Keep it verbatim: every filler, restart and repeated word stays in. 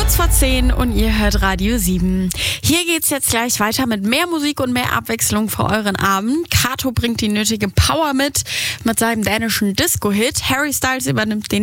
Kurz vor zehn und ihr hört Radio sieben. Hier geht's jetzt gleich weiter mit mehr Musik und mehr Abwechslung für euren Abend. Kato bringt die nötige Power mit mit seinem dänischen Disco-Hit. Harry Styles übernimmt den